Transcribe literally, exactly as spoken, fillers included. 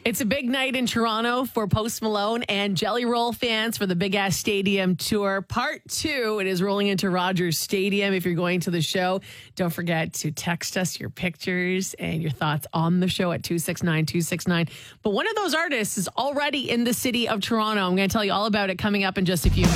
It's a big night in Toronto for Post Malone and Jelly Roll fans for the Big Ass Stadium Tour. Part two, it is rolling into Rogers Stadium. If you're going to the show, don't forget to text us your pictures and your thoughts on the show at two six nine two six nine. But one of those artists is already in the city of Toronto. I'm going to tell you all about it coming up in just a few minutes.